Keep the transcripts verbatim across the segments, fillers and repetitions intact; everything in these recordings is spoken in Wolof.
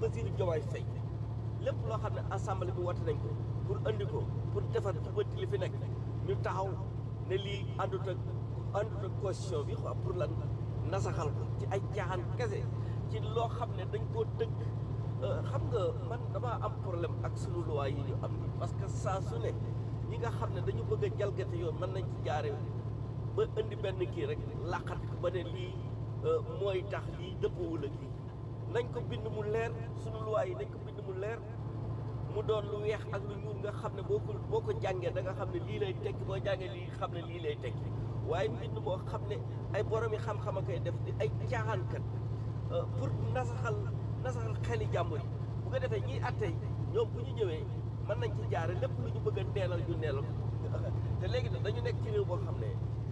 Bassirou Diomaye Faye lépp loo xam ne assemblée bi woote nañ ko pour andi ko pour defar jubbanti li fi nekk ñu taxaw ne lii àndut ak àndut ak constitution bi quoi pour lan nasaxal ko ci ay caaxaan kese ci loo xam ne dañ koo tëgg xam nga man damaa am problème ak sunu loi yi ñu am ni parce que saa su ne ñi nga xam ne dañu bëgg a jalgate yoon mën nañ ci jaare ba indi benn kii rek làqati ko ba ne lii mooy tax lii dëppawul ak lii nañ ko bind mu leer sunu loi yi nañ ko bind mu leer mu doon lu weex ak lu ñuul nga xam ne boo ko boo ko jàngee da nga xam ne lii lay tekki boo jàngee lii xam ne lii lay tekki waaye mbind moo xam ne ay boromi xam-xam a koy def di ay caaxaankat pour nasaxal nasaxal xeli jàmbur yi bu ko defee ñiy atte ñoom bu ñu ñëwee mën nañ ci jaare lépp lu ñu bëgg a neenal ñu neenal te léegi nag dañu nekk ci réew boo xam ne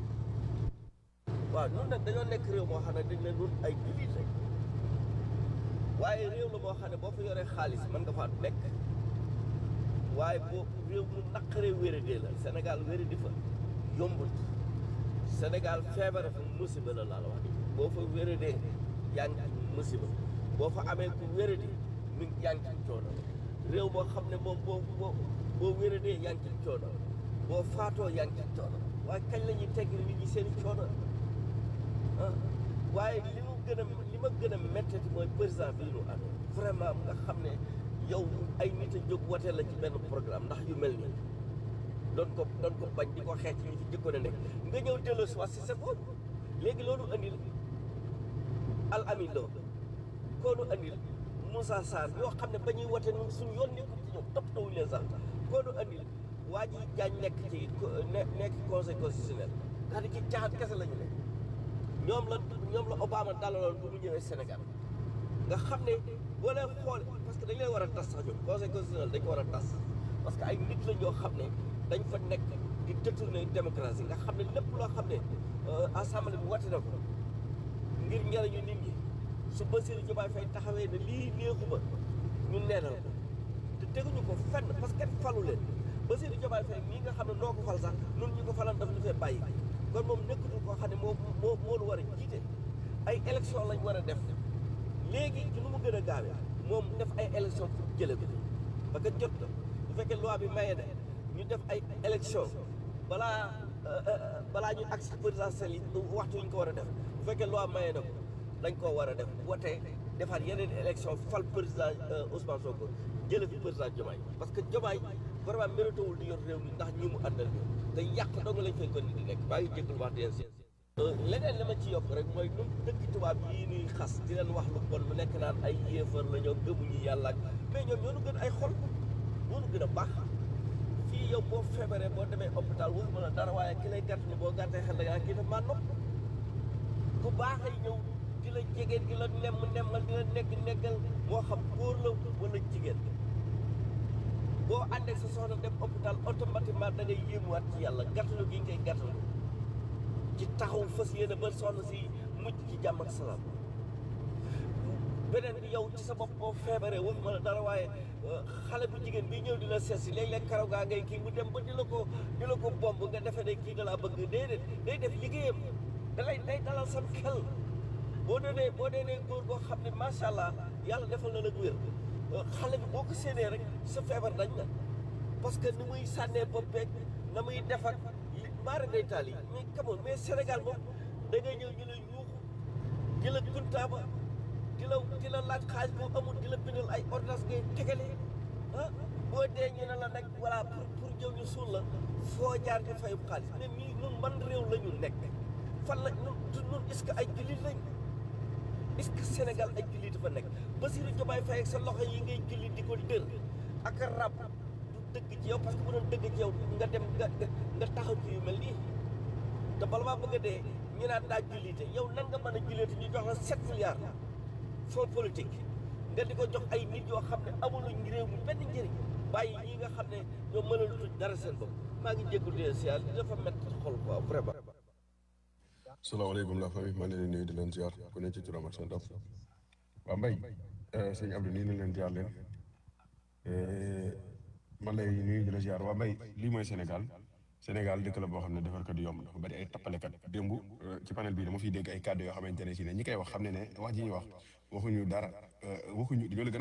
waaw ñun nag dañoo nekk réew moo xam ne dañ ne ñun ay jullit rek waaye réew la boo xam ne boo fa yoree xaalis mën nga faa nekk waaye boo réew mu naqaree wéradee la Sénégal wéradi fa yombul Sénégal feebare fa musiba la laa la wax boo fa wéradee yaa ngi ci musiba boo fa amee ku wéradi mi yaa ngi ci coono réew boo xam ne moom boo boo boo wéradee yaa ngi ci coono boo faatoo yaa ngi ci coono waaye kañ la ñuy tegg nit ñi seen i coono ah waaye li mu gën a li ma gën a méttati mooy président bi ñu amee vraiment nga xam ne yow ay nit a jóg wote la ci benn programme ndax yu mel nii doon ko doon ko bañ di ko xeex ci ñi fi jëkkoon a nekk nga ñëw delloo si waat si sa bopp léegi loolu andil al amin loo koonu andil Moussa Sarr yoo xam ne ba ñuy wote ñun suñu yoon nekkul ci ñoom toppatawuñu leen sax koonu andil waa ji jaañ nekk ci nekk conseil constitutionnel ndax di ci caaxaan kese la ñu ne ñoom la ñoom la Obama dalaloon bu mu ñëwee Sénégal nga xam ne boo leen xool parce que dañ leen war a tas sax ñoom conseil constitutionnel dañ ko war a tas parce que ay nit la ñoo xam ne dañ fa nekk di détourner démocratie nga xam ne lépp loo xam ne assemblée bi wate na ko ngir njëriñu nit ñi su Bassirou Diomaye Faye taxawee ne lii neexuma ñu neenal ko te teguñu ko fenn parce que falu leen Bassirou Diomaye Faye mii nga xam ne noo ko fal sax nun ñu ko falan daf ñu fee bàyyi kon moom nekkatul koo xam ne moo moo moo lu war a jiite ay élection lañ war a def léegi ci nu mu gën a gaawee moom def ay élection pour jële ko parce que jot na bu fekkee loi bi maye de ñu def ay élection balaa balaa ñu agsi présidentielle yi waxtu ñu ko war a def bu fekkee loi maye na ko dañ koo war a def wote defaat yeneen élection fal président Ousmane Sonko jële fi président Diomaye parce que Diomaye vraiment méritewul di yor réew mi ndax ñi mu àndal te yàq dong lañ fay kon di nekk baa ngi jéggul wax di leneen li ma ci yokk rek mooy ñun dëkk tubaab yii nuy xas di leen wax lu bon lu nekk naan ay yéefar la ñoo gëmuñu yàlla ak mais ñoom ñoo nu gën ay xol ñoo nu gën a baax fii yow boo feebaree boo demee hôpital waxuma la dara waaye ki lay gàtt ni boo gàttee xel da ngaa kii daf maa nopp ku baax ay ñëw di la jege di la nemm nemmal di la nekk neggal moo xam góor la wala jigéen boo àndee sa soxna dem hôpital automatiquement da ngay yéemuwaat ci yàlla gàttalu gi nga koy gàttalu ci taxaw fas yéene ba soxna si mucc ci jàmm ak salaam beneen bi yow ci sa bopp boo feebaree waxuma la dara waaye xale bu jigéen bi ñëw di la seet si léeg-léeg karaw gaa ngay kii mu dem ba di la ko di la ko bomb nga defee ne kii da laa bëgg déedéet day def liggéeyam da lay day dalal sam xel boo doonee boo doonee góor boo xam ne macha allah yàlla defal na la wér xale bi boo ko séenee rek sa feebar dañ na parce que ni muy sànnee bopp beeg na muy defar li maara day taal yi mais kamoon mais Sénégal moom da ngay ñëw ñu la yuuxu di la guntaaba di la di la laaj xaalis boo amul di la bindal ay ordonnance ngay tegale ah boo dee ñu ne la nag voilà pour pour jëw ñu suul la foo jaar di fayu xaalis mais mii ñun man réew la ñu nekk fan la ñun ñun est-ce que ay jullit lañ est-ce que Sénégal ay jullit dafa nekk Bassirou Diomaye Faye ak sa loxo yi ngay jullit di ko dër ak a ràbb du dëgg ci yow parce que bu doon dëgg ci yow nga dem nga nga taxaw ci yu mel nii te bala maa bëgg a dee ñu naan daa jullite yow nan nga mën a jullite ñu jox la sept milliards fonds politique nga di ko jox ay nit yoo xam ne amuluñ réew mi benn njëriñ bàyyi ñi nga xam ne ñoo mënal tuñ dara seen bopp maa ngi jégalu di si yàlla dafa métti xol quoi vraiment. salaamaaleykum la famille maa ngi leen di nuyu di leen ziar ku ne ci turam ak santam waa Mbaye sëñ Abdou nii na leen ziar leen man lay nuyu di la ziar waa Mbaye lii mooy Sénégal Sénégal dëkk la boo xam ne defarkat yu yomb dafa bari ay tappalekat démb ci panel bii dama fiy dégg ay kàddu yoo xamante ne si ne ñi koy wax xam ne ne wax ji ñu wax waxuñu dara waxuñu dañoo la gën